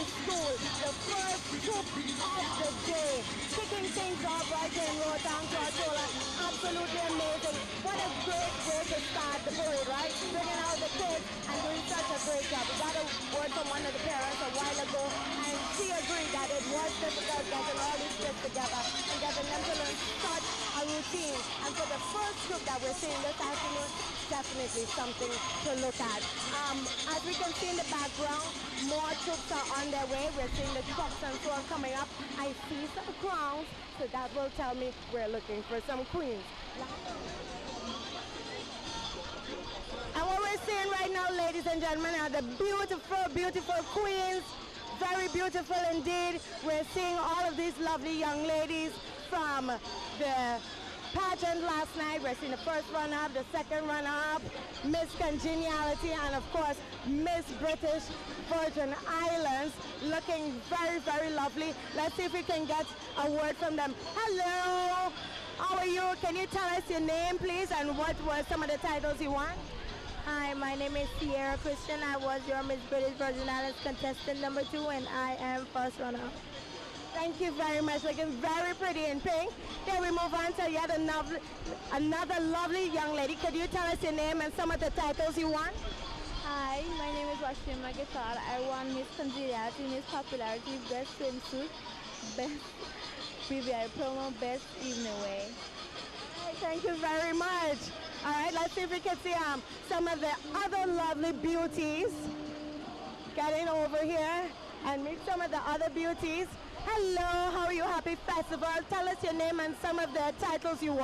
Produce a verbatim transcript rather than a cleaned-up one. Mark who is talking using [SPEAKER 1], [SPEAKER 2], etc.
[SPEAKER 1] School, the first troop of the day. Kicking things off right here in Roatan, Tortola. Absolutely amazing. What a great way to start the parade, right? Bringing out the kids and doing such a great job. We got a word from one of the parents a while ago, and she agreed that it was difficult getting all these kids together and getting them to learn such a routine. And for the first group that we're seeing this afternoon, definitely something to look at. Um, as we can see in the background, more troops are on their way. We're seeing the trucks and so on coming up. I see some crowns, so that will tell me we're looking for some queens. And what we're seeing right now, ladies and gentlemen, are the beautiful, beautiful queens. Very beautiful indeed. We're seeing all of these lovely young ladies from the pageant last night. We're seeing the first runner-up, the second runner-up, Miss Congeniality, and of course, Miss British Virgin Islands, looking very, very lovely. Let's see if we can get a word from them. Hello, how are you? Can you tell us your name, please, and what were some of the titles you won?
[SPEAKER 2] Hi, my name is Sierra Christian. I was your Miss British Virgin Islands contestant number two, and I am first runner-up.
[SPEAKER 1] Thank you very much. Looking very pretty in pink. Then we move on to yet another, another lovely young lady. Could you tell us your name and some of the titles you won?
[SPEAKER 2] Hi, my name is Washim Magisal. I won Miss Congeniality, Miss Popularity, Best Swimsuit, Best P V I Promo, Best Evening Wear.
[SPEAKER 1] Thank you very much. All right, let's see if we can see um, some of the other lovely beauties getting over here and meet some of the other beauties. Hello, how are you? Happy festival. Tell us your name and some of the titles you won.